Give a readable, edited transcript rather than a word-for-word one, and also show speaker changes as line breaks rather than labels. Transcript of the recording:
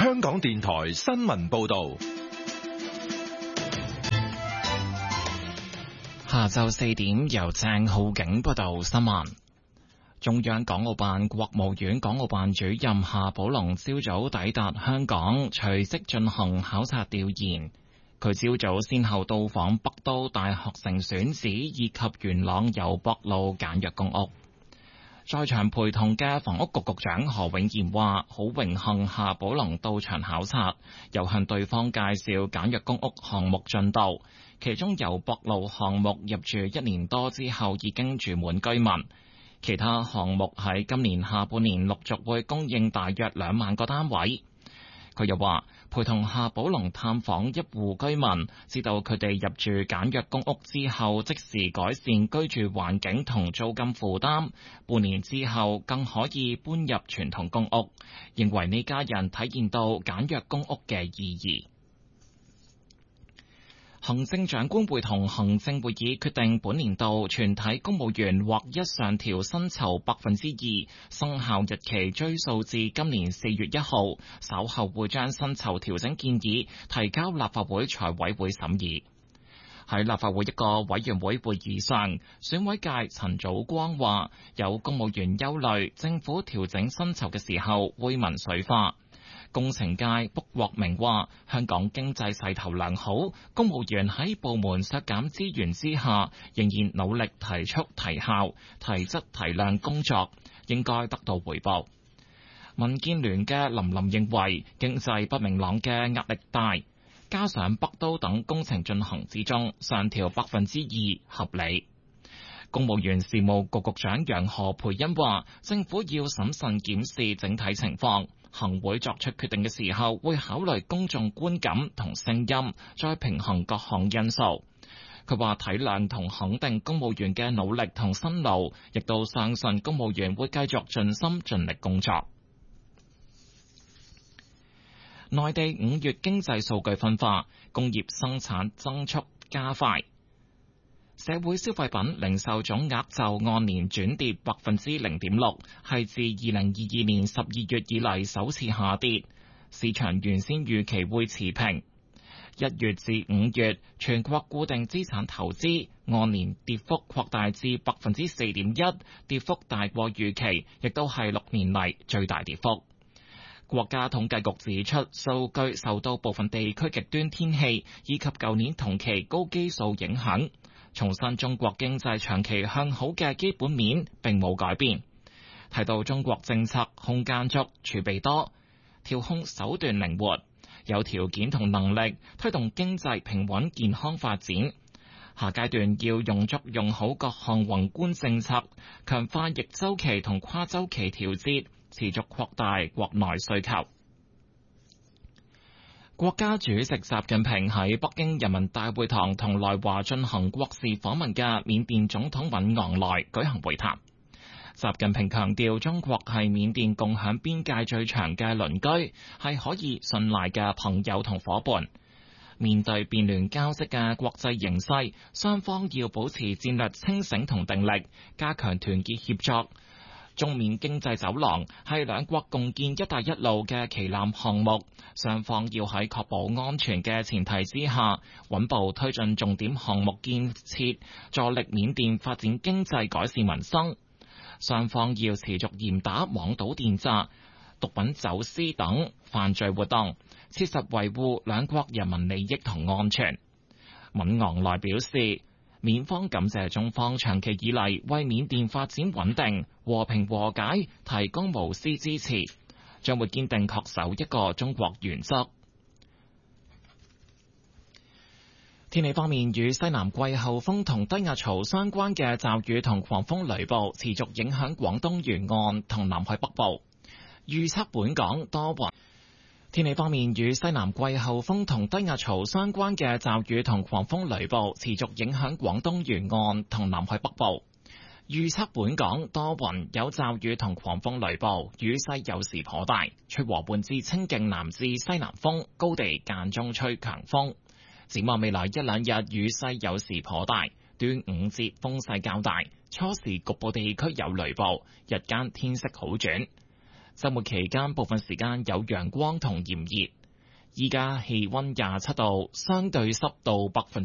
香港電台新聞報道。
下晝4點，由鄭浩景報道新聞。中央港澳辦國務院港澳辦主任夏寶龍朝早抵達香港，隨即進行考察調研。佢朝早先後到訪北都大學城選址以及元朗油博路簡約公屋。在場陪同嘅房屋局局長何永賢話：好榮幸夏寶龍到場考察，又向對方介紹簡約公屋項目進度。其中油博路項目入住1年多之後已經住滿居民，其他項目喺今年下半年陸續會供應大約2萬個單位。佢又話，陪同夏寶龍探訪一戶居民，知道佢哋入住簡約公屋之後即時改善居住環境同租金負擔，半年之後更可以搬入傳統公屋，認為呢家人體現到簡約公屋嘅意義。行政長官會同行政會議決定，本年度全體公務員劃一上調薪酬2%，生效日期追溯至今年4月1號，稍後會將薪酬調整建議提交立法會財委會審議。喺立法會一個委員會會議上，選委界陳祖光話，有公務員憂慮政府調整薪酬嘅時候會民粹化。工程界卜國明話，香港經濟勢頭良好，公務員喺部門削減資源之下，仍然努力提速提效、提質提量工作，應該得到回報。民建聯嘅林認為，經濟不明朗嘅壓力大，加上北都等工程進行之中，上調2%合理。公務員事務局局長楊何蓓茵話，政府要審慎檢視整體情況。行會作出決定嘅時候，會考慮公眾觀感同聲音，再平衡各項因素。佢話體諒同肯定公務員嘅努力同辛勞，亦都相信公務員會繼續盡心盡力工作。內地5月經濟數據分化，工業生產增速加快。社會消費品零售總額就按年轉跌0.6%，係自2022年12月以嚟首次下跌。市場原先預期會持平。1月至5月，全國固定資產投資按年跌幅擴大至4.1%，跌幅大過預期，亦都係6年嚟最大跌幅。國家統計局指出，數據受到部分地區極端天氣以及舊年同期高基數影響。重申中國經濟長期向好嘅基本面並冇改變，提到中國政策空間足、儲備多、調控手段靈活，有條件同能力推動經濟平穩健康發展。下階段要用足用好各項宏觀政策，強化逆周期同跨周期調節，持續擴大國內需求。國家主席習近平喺北京人民大會堂同來華進行國事訪問嘅緬甸總統敏昂萊舉行會談。習近平強調，中國係緬甸共享邊界最長嘅鄰居，係可以信賴嘅朋友同夥伴。面對變亂交織嘅國際形勢，雙方要保持戰略清醒同定力，加強團結協作。中緬經濟走廊係兩國共建「一帶一路」嘅旗艦項目，雙方要喺確保安全嘅前提之下，穩步推進重點項目建設，助力緬甸發展經濟、改善民生。雙方要持續嚴打網賭電詐、毒品走私等犯罪活動，切實維護兩國人民利益同安全。敏昂萊表示，緬方感謝中方長期以嚟為緬甸發展穩定、和平和解提供無私支持，將會堅定恪守一個中國原則。天氣方面，與西南季候風同低壓槽相關嘅驟雨同狂風雷暴持續影響廣東沿岸同南海北部。預測本港多雲。天氣方面，與西南季候風同低壓槽相關嘅驟雨同狂風雷暴持續影響廣東沿岸同南海北部。預測本港多雲，有驟雨同狂風雷暴，雨勢有時頗大，吹和緩至清勁南至西南風，高地間中吹強風。展望未來一兩日，雨勢有時頗大，端午節風勢較大，初時局部地區有雷暴，日間天色好轉。 週末期間部分時間有陽光同炎熱。依家氣溫27度，相對濕度